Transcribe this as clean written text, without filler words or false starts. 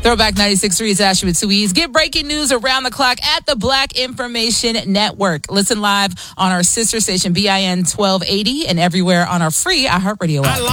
Throwback 96.3 is Ashley with 2 E's. Get breaking news around the clock at the Black Information Network. Listen live on our sister station, BIN 1280, and everywhere on our free iHeartRadio app.